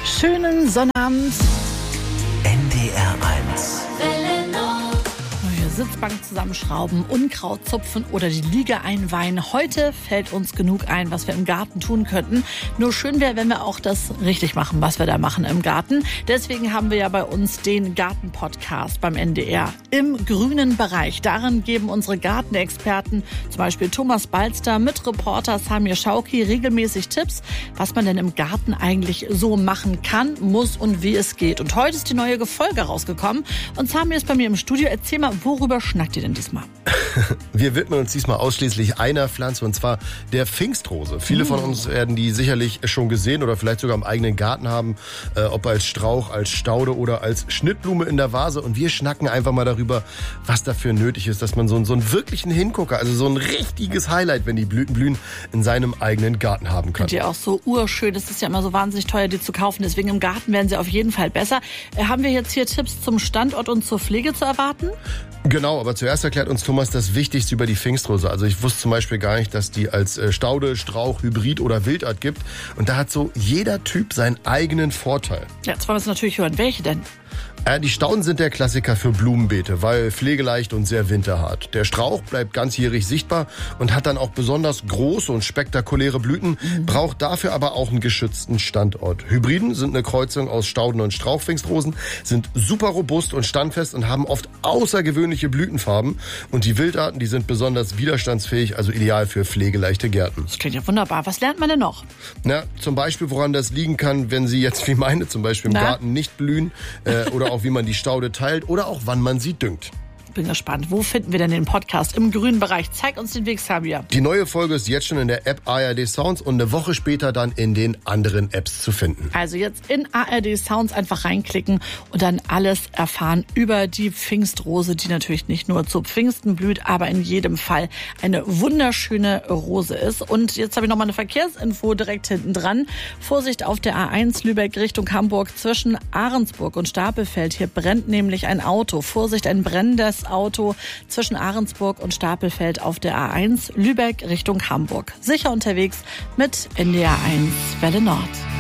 Schönen Sonnabend. NDR 1. Sitzbank zusammenschrauben, Unkraut zupfen oder die Liege einweihen. Heute fällt uns genug ein, was wir im Garten tun könnten. Nur schön wäre, wenn wir auch das richtig machen, was wir da machen im Garten. Deswegen haben wir ja bei uns den Garten-Podcast beim NDR im grünen Bereich. Darin geben unsere Gartenexperten, zum Beispiel Thomas Balster mit Reporter Samir Schauki, regelmäßig Tipps, was man denn im Garten eigentlich so machen kann, muss und wie es geht. Und heute ist die neue Folge rausgekommen. Und Samir ist bei mir im Studio. Erzähl mal, worüber schnackt ihr denn diesmal? Wir widmen uns diesmal ausschließlich einer Pflanze, und zwar der Pfingstrose. Viele von uns werden die sicherlich schon gesehen oder vielleicht sogar im eigenen Garten haben, ob als Strauch, als Staude oder als Schnittblume in der Vase. Und wir schnacken einfach mal darüber, was dafür nötig ist, dass man so einen wirklichen Hingucker, also so ein richtiges Highlight, wenn die Blüten blühen, in seinem eigenen Garten haben kann. Und die auch so urschön. Das ist ja immer so wahnsinnig teuer, die zu kaufen. Deswegen im Garten werden sie auf jeden Fall besser. Haben wir jetzt hier Tipps zum Standort und zur Pflege zu erwarten? Genau, aber zuerst erklärt uns Thomas das Wichtigste über die Pfingstrose. Also ich wusste zum Beispiel gar nicht, dass die als Staude, Strauch, Hybrid oder Wildart gibt. Und da hat so jeder Typ seinen eigenen Vorteil. Ja, jetzt wollen wir es natürlich hören. Welche denn? Die Stauden sind der Klassiker für Blumenbeete, weil pflegeleicht und sehr winterhart. Der Strauch bleibt ganzjährig sichtbar und hat dann auch besonders große und spektakuläre Blüten, braucht dafür aber auch einen geschützten Standort. Hybriden sind eine Kreuzung aus Stauden- und Strauchpfingstrosen, sind super robust und standfest und haben oft außergewöhnliche Blütenfarben. Und die Wildarten, die sind besonders widerstandsfähig, also ideal für pflegeleichte Gärten. Das klingt ja wunderbar. Was lernt man denn noch? Na, zum Beispiel, woran das liegen kann, wenn sie jetzt wie meine zum Beispiel im Garten nicht blühen, oder auch wie man die Staude teilt oder auch wann man sie düngt. Bin gespannt. Wo finden wir denn den Podcast im grünen Bereich? Zeig uns den Weg, Samir. Die neue Folge ist jetzt schon in der App ARD Sounds und eine Woche später dann in den anderen Apps zu finden. Also jetzt in ARD Sounds einfach reinklicken und dann alles erfahren über die Pfingstrose, die natürlich nicht nur zu Pfingsten blüht, aber in jedem Fall eine wunderschöne Rose ist. Und jetzt habe ich noch mal eine Verkehrsinfo direkt hinten dran. Vorsicht auf der A1 Lübeck Richtung Hamburg zwischen Ahrensburg und Stapelfeld. Hier brennt nämlich ein Auto. Vorsicht, ein brennendes Auto zwischen Ahrensburg und Stapelfeld auf der A1 Lübeck Richtung Hamburg. Sicher unterwegs mit NDR 1 Welle Nord.